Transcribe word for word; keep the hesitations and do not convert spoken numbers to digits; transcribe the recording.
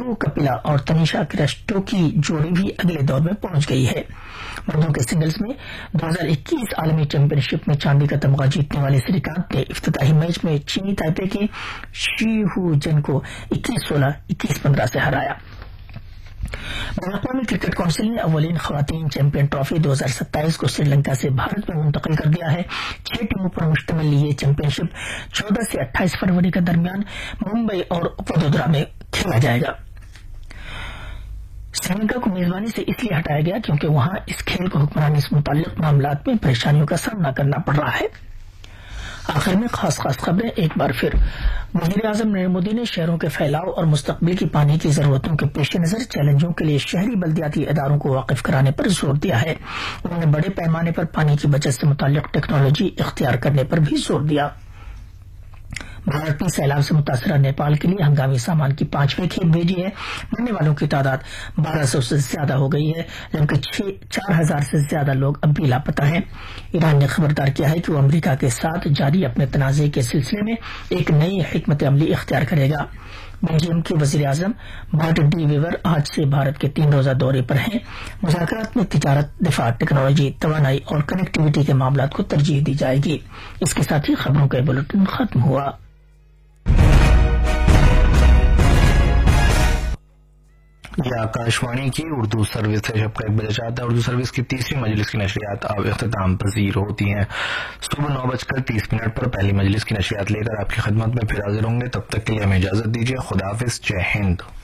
ڈیگو کپیلا اور تنیشا کرسٹو کی جوڑی بھی اگلے دور میں پہنچ گئی ہے۔ مردوں کے سنگلز میں دو ہزار اکیس عالمی چیمپئن شپ میں چاندی کا تمغہ جیتنے والے سریکانت نے افتتاحی میچ میں چینی تائپے کے شی ہو جن کو اکیس سولہ اکیس پندرہ سے ہرایا۔ بین الاقوامی کرکٹ کونسل نے اولین خواتین چیمپئن ٹرافی دو ہزار ستائیس کو سری لنکا سے بھارت میں منتقل کر دیا ہے۔ چھ ٹیموں پر مشتمل یہ چیمپئن شپ چودہ سے اٹھائیس فروری کے درمیان ممبئی اور وڈودرا میں کھیلا جائے گا۔ سری لنکا کو میزبانی سے اس لیے ہٹایا گیا کیونکہ وہاں اس کھیل کو حکمرانی سے متعلق معاملات میں پریشانیوں کا سامنا کرنا پڑ رہا ہے۔ آخر میں خاص خاص خبریں ایک بار پھر۔ وزیر اعظم نریندر مودی نے شہروں کے پھیلاؤ اور مستقبل کی پانی کی ضرورتوں کے پیش نظر چیلنجوں کے لیے شہری بلدیاتی اداروں کو واقف کرانے پر زور دیا ہے۔ انہوں نے بڑے پیمانے پر پانی کی بچت سے متعلق ٹیکنالوجی اختیار کرنے پر بھی زور دیا۔ بھارت نے سیلاب سے متاثرہ نیپال کے لیے ہنگامی سامان کی پانچویں کھیپ بھیجی ہے۔ مرنے والوں کی تعداد بارہ سو سے زیادہ ہو گئی ہے جبکہ چار ہزار سے زیادہ لوگ اب بھی لاپتہ ہیں۔ ایران نے خبردار کیا ہے کہ وہ امریکہ کے ساتھ جاری اپنے تنازع کے سلسلے میں ایک نئی حکمت عملی اختیار کرے گا۔ بلجیم کے وزیر اعظم بارٹ ڈی ویور آج سے بھارت کے تین روزہ دورے پر ہیں۔ مذاکرات میں تجارت، دفاع، ٹیکنالوجی، توانائی اور کنیکٹیویٹی کے معاملات کو ترجیح دی جائے گی۔ اس کے ساتھ ہی خبروں کا بلیٹن ختم ہوا۔ یہ آکاشوانی کی اردو سروس ہے۔ شب کا ایک بجے چاہتا ہے اردو سروس کی تیسری مجلس کی نشریات اب اختتام پذیر ہوتی ہیں۔ صبح نو بج کر تیس منٹ پر پہلی مجلس کی نشریات لے کر آپ کی خدمت میں پھر حاضر ہوں گے۔ تب تک کے لیے ہمیں اجازت دیجیے۔ خدا حافظ، جے ہند۔